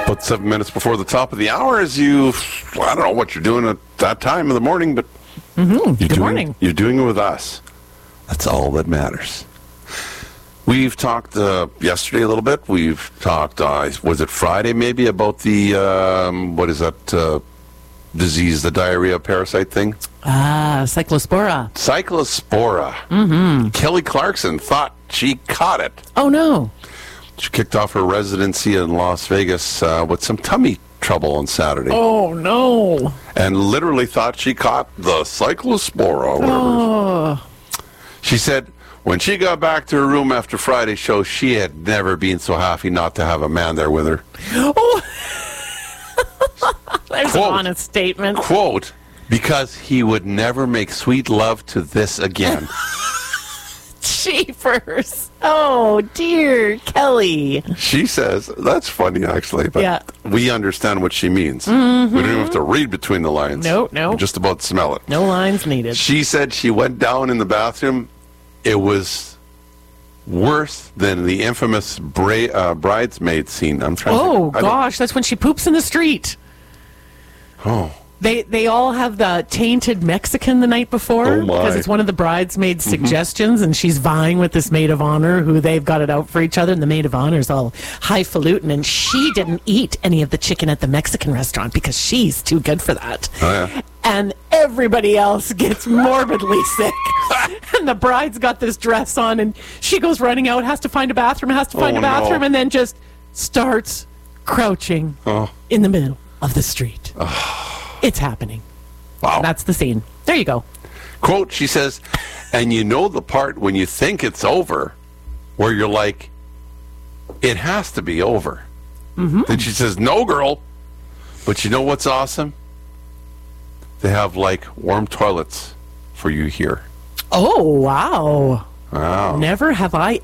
About 7 minutes before the top of the hour, I don't know what you're doing at that time of the morning, but Good morning. You're doing it with us. That's all that matters. We've talked yesterday a little bit. We've talked, was it Friday maybe, about the, what is that disease, the diarrhea parasite thing? Cyclospora. Cyclospora. Kelly Clarkson thought she caught it. Oh, no. She kicked off her residency in Las Vegas with some tummy trouble on Saturday. Oh, no. And literally thought she caught the Cyclospora. Or whatever. Oh. She said when she got back to her room after Friday's show, she had never been so happy not to have a man there with her. Oh. There's Quote, an honest statement. Quote, because he would never make sweet love to this again. Jeepers. Oh, dear Kelly. She says, that's funny actually, but Yeah. we understand what she means. We don't even have to read between the lines. No. We just about smell it. No lines needed. She said she went down in the bathroom. It was worse than the infamous bridesmaid scene. I'm trying Oh, to... gosh. That's when she poops in the street. Oh. They all have the tainted Mexican the night before Oh, my. because it's one of the bridesmaids' suggestions, and she's vying with this maid of honor who they've got it out for each other, and the maid of honor is all highfalutin, and she didn't eat any of the chicken at the Mexican restaurant because she's too good for that. Oh, yeah. And everybody else gets morbidly sick. And the bride's got this dress on, and she goes running out, has to find a bathroom, no. and then just starts crouching in the middle of the street. It's happening. Wow. That's the scene. There you go. Quote, she says, and you know the part when you think it's over, where you're like, it has to be over. Then she says, no, girl. But you know what's awesome? They have, like, warm toilets for you here. Oh, wow. Wow. Never have I